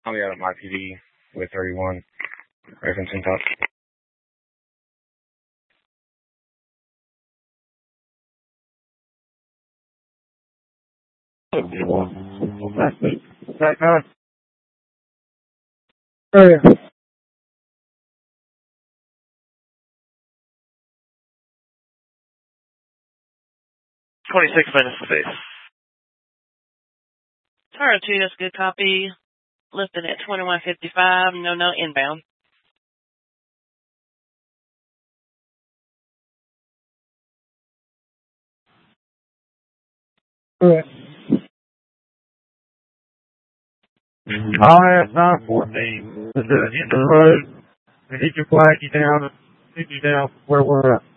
I'll be out at my PD with 31. Referencing top. That guy? Oh, yeah. 26 minutes to face. Taro 2, that's a good copy. Lifting at 2155, no inbound. Alright. I'll ask 914 to hit the road and hit your flag you down where we're at.